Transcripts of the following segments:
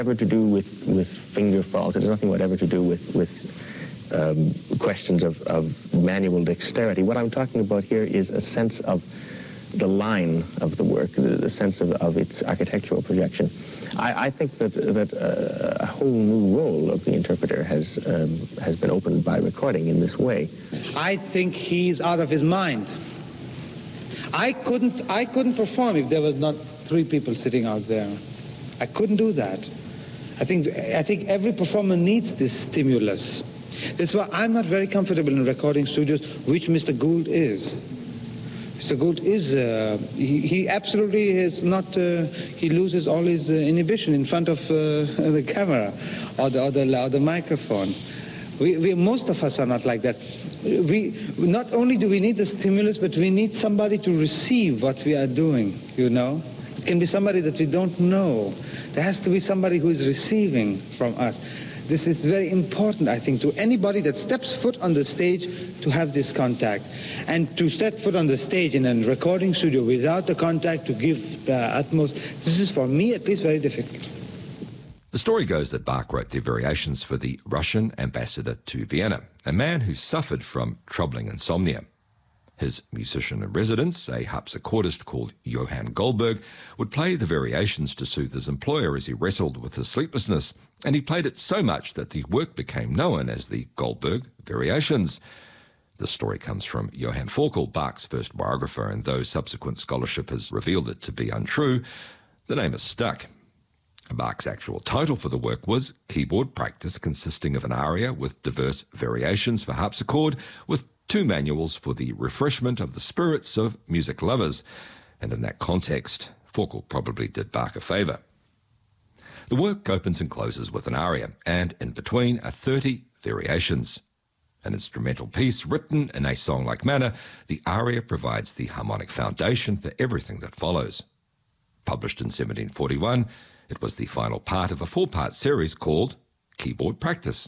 Whatever to do with finger faults. It has nothing whatever to do with questions of manual dexterity. What I'm talking about here is a sense of the line of the work, the sense of its architectural projection. I think that a whole new role of the interpreter has been opened by recording in this way. I think he's out of his mind. I couldn't perform if there was not 3 people sitting out there. I couldn't do that. I think every performer needs this stimulus. That's why I'm not very comfortable in recording studios, which Mr. Gould is. Mr. Gould is, he absolutely is not, he loses all his inhibition in front of the camera or the microphone. Most of us are not like that. Not only do we need the stimulus, but we need somebody to receive what we are doing, you know. It can be somebody that we don't know. There has to be somebody who is receiving from us. This is very important, I think, to anybody that steps foot on the stage to have this contact. And to step foot on the stage in a recording studio without the contact to give the utmost, this is, for me at least, very difficult. The story goes that Bach wrote the variations for the Russian ambassador to Vienna, a man who suffered from troubling insomnia. His musician in residence, a harpsichordist called Johann Goldberg, would play the variations to soothe his employer as he wrestled with his sleeplessness, and he played it so much that the work became known as the Goldberg Variations. This story comes from Johann Forkel, Bach's first biographer, and though subsequent scholarship has revealed it to be untrue, the name has stuck. Bach's actual title for the work was Keyboard Practice, consisting of an aria with diverse variations for harpsichord, with 2 manuals for the refreshment of the spirits of music lovers, and in that context, Forkel probably did Bach a favour. The work opens and closes with an aria, and in between are 30 variations. An instrumental piece written in a song-like manner, the aria provides the harmonic foundation for everything that follows. Published in 1741, it was the final part of a 4-part series called Keyboard Practice.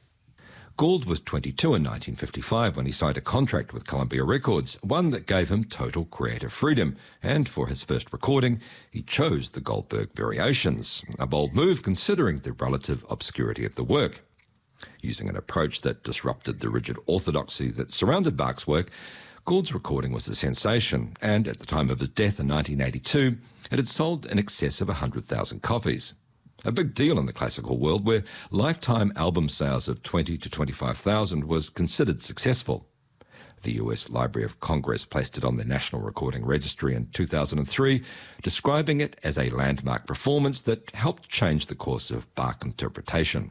Gould was 22 in 1955 when he signed a contract with Columbia Records, one that gave him total creative freedom, and for his first recording, he chose the Goldberg Variations, a bold move considering the relative obscurity of the work. Using an approach that disrupted the rigid orthodoxy that surrounded Bach's work, Gould's recording was a sensation, and at the time of his death in 1982, it had sold in excess of 100,000 copies. A big deal in the classical world, where lifetime album sales of 20 to 25,000 was considered successful. The US Library of Congress placed it on the National Recording Registry in 2003, describing it as a landmark performance that helped change the course of Bach interpretation.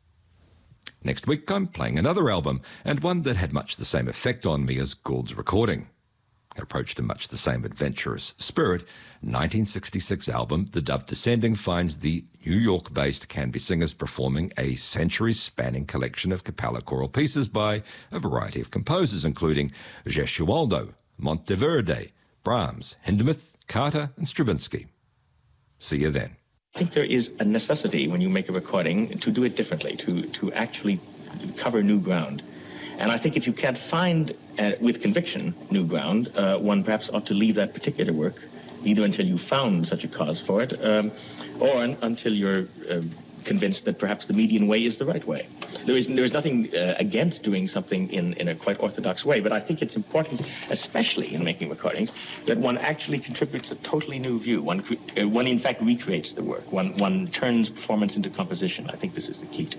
Next week, I'm playing another album, and one that had much the same effect on me as Gould's recording. Approached in much the same adventurous spirit, 1966 album The Dove Descending finds the New York-based Canby Singers performing a centuries-spanning collection of cappella choral pieces by a variety of composers, including Gesualdo, Monteverde, Brahms, Hindemith, Carter, and Stravinsky. See you then. I think there is a necessity when you make a recording to do it differently, to actually cover new ground. And I think if you can't find, with conviction, new ground, one perhaps ought to leave that particular work, either until you found such a cause for it, or until you're convinced that perhaps the median way is the right way. There is nothing against doing something in a quite orthodox way, but I think it's important, especially in making recordings, that one actually contributes a totally new view. One in fact recreates the work. One turns performance into composition. I think this is the key.